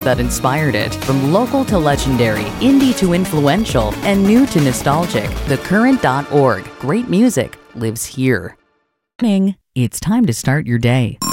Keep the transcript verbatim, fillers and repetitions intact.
that inspired it. From local to legendary, indie to influential, and new to nostalgic, the current dot org. Great music lives here. It's time to start your day.